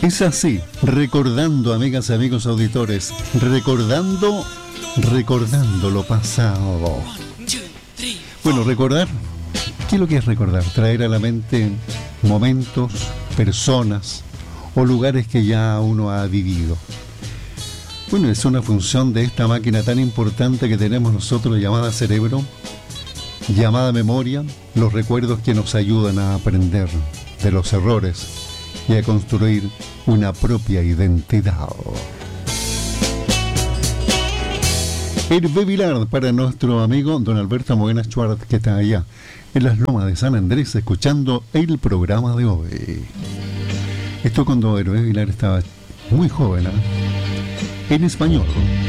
Es así, recordando, amigas y amigos auditores, recordando lo pasado. Bueno, recordar, ¿qué es lo que es recordar? Traer a la mente momentos, personas o lugares que ya uno ha vivido. Bueno, es una función de esta máquina tan importante que tenemos nosotros llamada cerebro, llamada memoria, los recuerdos que nos ayudan a aprender de los errores y a construir una propia identidad. Hervé Vilar para nuestro amigo don Alberto Moena Schwartz, que está allá en las Lomas de San Andrés escuchando el programa de hoy. Esto cuando Hervé Vilar estaba muy joven, ¿eh? En español.